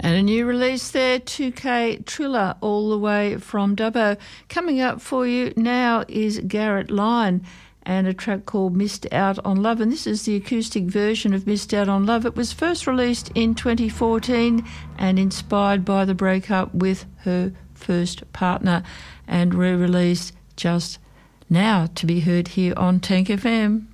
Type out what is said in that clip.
And a new release there, 2K Triller, all the way from Dubbo. Coming up for you now is Garrett Lyon and a track called Missed Out on Love. And this is the acoustic version of Missed Out on Love. It was first released in 2014 and inspired by the breakup with her first partner, and re-released just now to be heard here on Tank FM.